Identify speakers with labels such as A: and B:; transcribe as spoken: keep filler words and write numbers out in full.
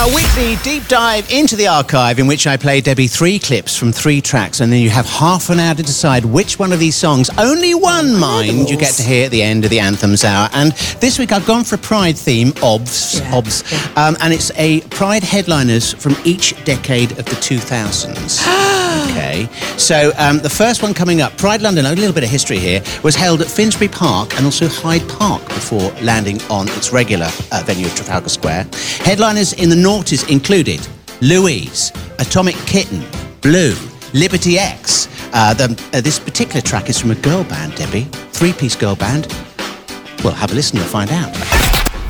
A: Our weekly deep dive into the archive, in which I play Debbie three clips from three tracks, and then you have half an hour to decide which one of these songs, only one mind, you get to hear at the end of the Anthems Hour. And this week I've gone for a Pride theme, obvs,
B: Yeah.
A: obvs, um, and it's a Pride headliners from each decade of the two thousands. Okay, so um, the first one coming up, Pride London, a little bit of history here, was held at Finsbury Park and also Hyde Park before landing on its regular uh, venue of Trafalgar Square. Headliners in the noughties included Louise, Atomic Kitten, Blue, Liberty X. Uh, the, uh, this particular track is from a girl band, Debbie, three-piece girl band. Well, have a listen, you'll find out.